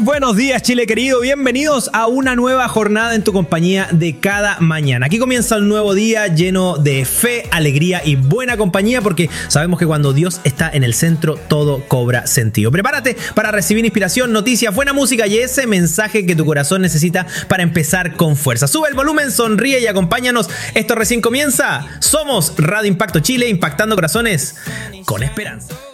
buenos días, Chile querido. Bienvenidos a una nueva jornada en tu compañía de cada mañana. Aquí comienza un nuevo día lleno de fe, alegría y buena compañía, porque sabemos que cuando Dios está en el centro, todo cobra sentido. Prepárate para recibir inspiración, noticias, buena música y ese mensaje que tu corazón necesita para empezar con fuerza. Sube el volumen, sonríe y acompáñanos. Esto recién comienza. Somos Radio Impacto Chile, impactando corazones con esperanza.